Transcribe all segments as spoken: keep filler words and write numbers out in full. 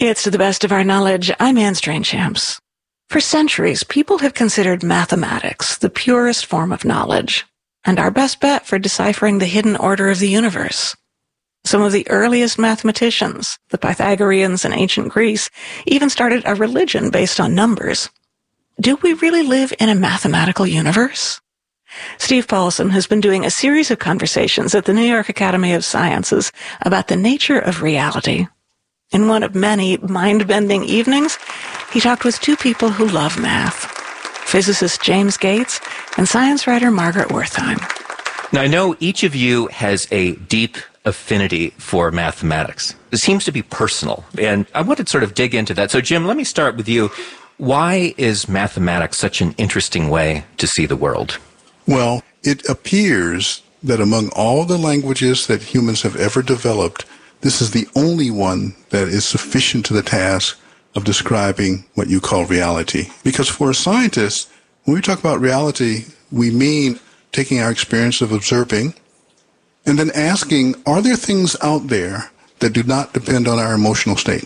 It's to the best of our knowledge. I'm Anne Strainchamps. For centuries, people have considered mathematics the purest form of knowledge, and our best bet for deciphering the hidden order of the universe. Some of the earliest mathematicians, the Pythagoreans in ancient Greece, even started a religion based on numbers. Do we really live in a mathematical universe? Steve Paulson has been doing a series of conversations at the New York Academy of Sciences about the nature of reality. In one of many mind-bending evenings, he talked with two people who love math, physicist James Gates and science writer Margaret Wertheim. Now, I know each of you has a deep affinity for mathematics. It seems to be personal, and I want to sort of dig into that. So, Jim, let me start with you. Why is mathematics such an interesting way to see the world? Well, it appears that among all the languages that humans have ever developed, this is the only one that is sufficient to the task of describing what you call reality. Because for a scientist, when we talk about reality, we mean taking our experience of observing and then asking, are there things out there that do not depend on our emotional state?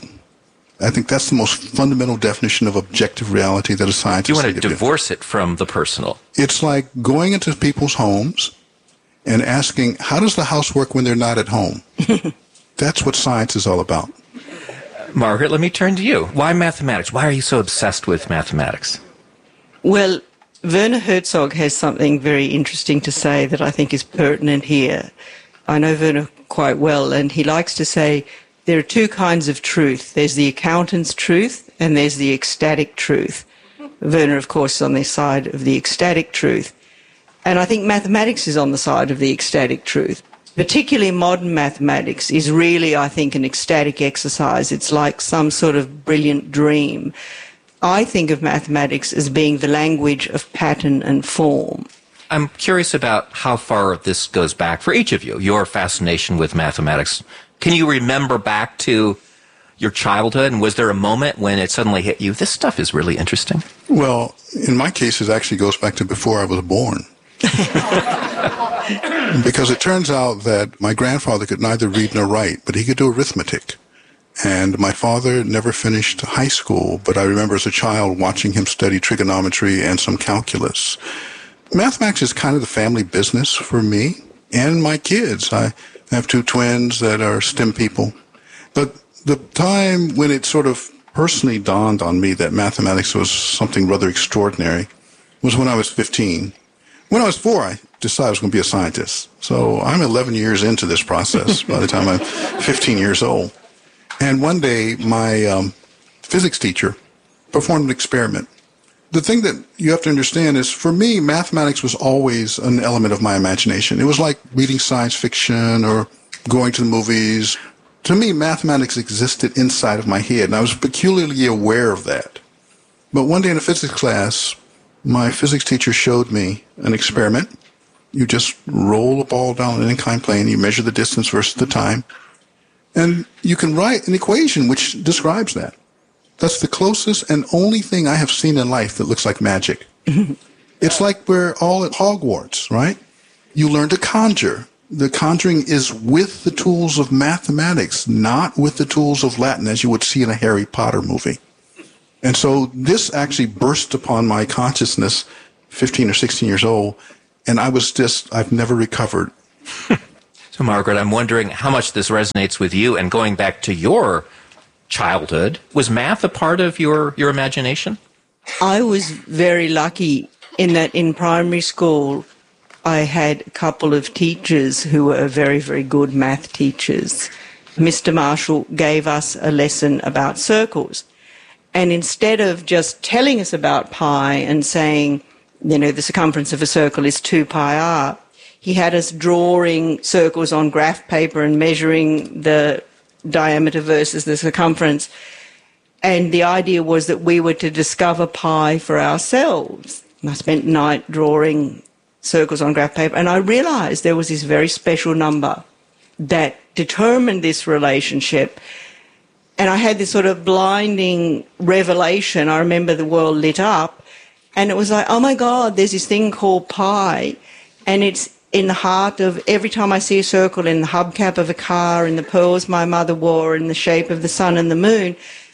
I think that's the most fundamental definition of objective reality that a scientist You want to can divorce do. it from the personal. It's like going into people's homes and asking, how does the house work when they're not at home? That's what science is all about. Margaret, let me turn to you. Why mathematics? Why are you so obsessed with mathematics? Well, Werner Herzog has something very interesting to say that I think is pertinent here. I know Werner quite well, and he likes to say there are two kinds of truth. There's the accountant's truth, and there's the ecstatic truth. Werner, of course, is on the side of the ecstatic truth. And I think mathematics is on the side of the ecstatic truth. Particularly modern mathematics is really, I think, an ecstatic exercise. It's like some sort of brilliant dream. I think of mathematics as being the language of pattern and form. I'm curious about how far this goes back for each of you, your fascination with mathematics. Can you remember back to your childhood, and was there a moment when it suddenly hit you, this stuff is really interesting? Well, in my case, it actually goes back to before I was born. Because it turns out that my grandfather could neither read nor write, but he could do arithmetic. And my father never finished high school, but I remember as a child watching him study trigonometry and some calculus. Mathematics is kind of the family business for me and my kids. I have two twins that are STEM people. But the time when it sort of personally dawned on me that mathematics was something rather extraordinary was when I was fifteen. When I was four, I decided I was going to be a scientist. So I'm eleven years into this process by the time I'm fifteen years old. And one day, my um, physics teacher performed an experiment. The thing that you have to understand is, for me, mathematics was always an element of my imagination. It was like reading science fiction or going to the movies. To me, mathematics existed inside of my head, and I was peculiarly aware of that. But one day in a physics class, my physics teacher showed me an experiment. You just roll a ball down an inclined plane, you measure the distance versus the time, and you can write an equation which describes that. That's the closest and only thing I have seen in life that looks like magic. It's like we're all at Hogwarts, right? You learn to conjure. The conjuring is with the tools of mathematics, not with the tools of Latin, as you would see in a Harry Potter movie. And so this actually burst upon my consciousness, fifteen or sixteen years old, and I was just, I've never recovered. So, Margaret, I'm wondering how much this resonates with you, and going back to your childhood, was math a part of your, your imagination? I was very lucky in that in primary school I had a couple of teachers who were very, very good math teachers. Mister Marshall gave us a lesson about circles. And instead of just telling us about pi and saying, you know, the circumference of a circle is two pi r, he had us drawing circles on graph paper and measuring the diameter versus the circumference. And the idea was that we were to discover pi for ourselves. And I spent the night drawing circles on graph paper, and I realized there was this very special number that determined this relationship. And I had this sort of blinding revelation. I remember the world lit up, and it was like, oh my God, there's this thing called pi, and it's in the heart of every time I see a circle in the hubcap of a car, in the pearls my mother wore, in the shape of the sun and the moon.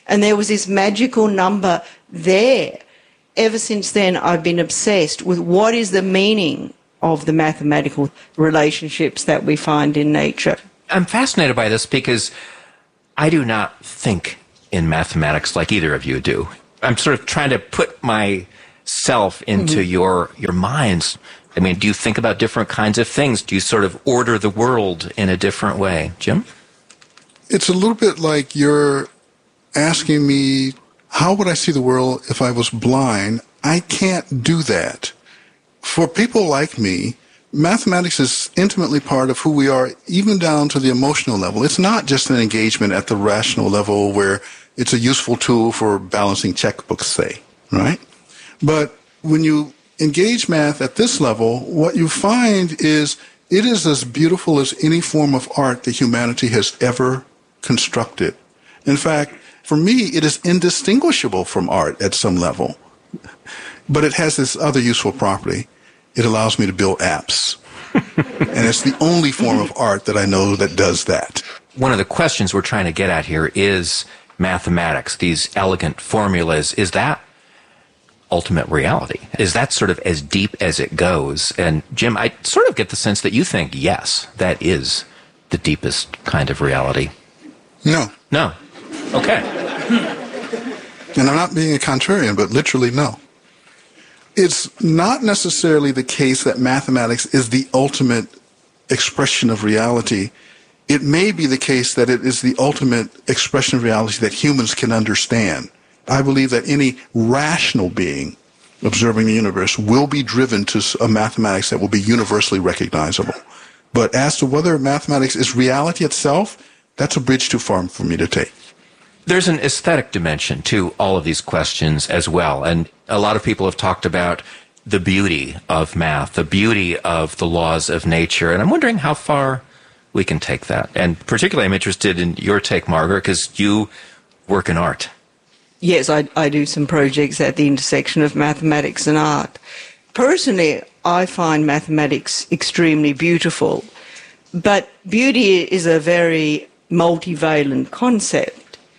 And there was this magical number there. Ever since then, I've been obsessed with what is the meaning of the mathematical relationships that we find in nature. I'm fascinated by this because I do not think in mathematics like either of you do. I'm sort of trying to put myself into mm-hmm. your your minds. I mean, do you think about different kinds of things? Do you sort of order the world in a different way? Jim? It's a little bit like you're asking me, how would I see the world if I was blind? I can't do that. For people like me, mathematics is intimately part of who we are, even down to the emotional level. It's not just an engagement at the rational level where it's a useful tool for balancing checkbooks, say, right? But when you engage math at this level, what you find is it is as beautiful as any form of art that humanity has ever constructed. In fact, for me, it is indistinguishable from art at some level. But it has this other useful property. It allows me to build apps. And it's the only form of art that I know that does that. One of the questions we're trying to get at here is mathematics, these elegant formulas. Is that ultimate reality? Is that sort of as deep as it goes? And Jim, I sort of get the sense that you think, yes, that is the deepest kind of reality. No. No. Okay. And I'm not being a contrarian, but literally no. It's not necessarily the case that mathematics is the ultimate expression of reality. It may be the case that it is the ultimate expression of reality that humans can understand. I believe that any rational being observing the universe will be driven to a mathematics that will be universally recognizable. But as to whether mathematics is reality itself, that's a bridge too far for me to take. There's an aesthetic dimension to all of these questions as well. And a lot of people have talked about the beauty of math, the beauty of the laws of nature. And I'm wondering how far we can take that. And particularly I'm interested in your take, Margaret, because you work in art. Yes, I, I do some projects at the intersection of mathematics and art. Personally, I find mathematics extremely beautiful. But beauty is a very multivalent concept.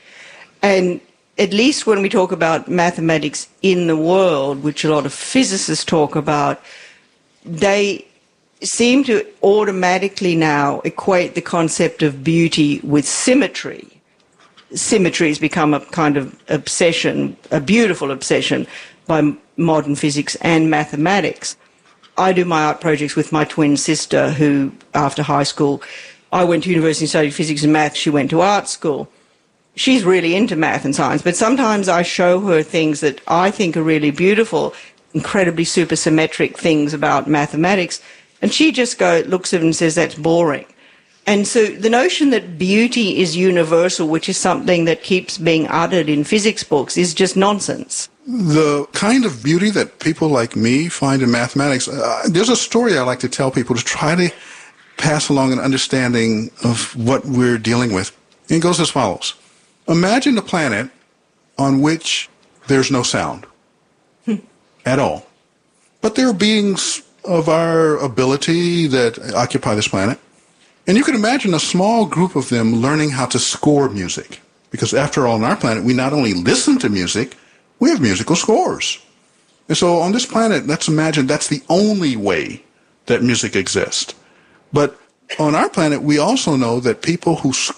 And at least when we talk about mathematics in the world, which a lot of physicists talk about, they seem to automatically now equate the concept of beauty with symmetry. Symmetry has become a kind of obsession, a beautiful obsession by modern physics and mathematics. I do my art projects with my twin sister who, after high school, I went to university and studied physics and math. She went to art school. She's really into math and science, but sometimes I show her things that I think are really beautiful, incredibly supersymmetric things about mathematics, and she just go looks at it and says, that's boring. And so the notion that beauty is universal, which is something that keeps being uttered in physics books, is just nonsense. The kind of beauty that people like me find in mathematics, uh, there's a story I like to tell people to try to pass along an understanding of what we're dealing with. And it goes as follows. Imagine a planet on which there's no sound at all. But there are beings of our ability that occupy this planet. And you can imagine a small group of them learning how to score music. Because after all, on our planet, we not only listen to music, we have musical scores. And so on this planet, let's imagine that's the only way that music exists. But on our planet, we also know that people who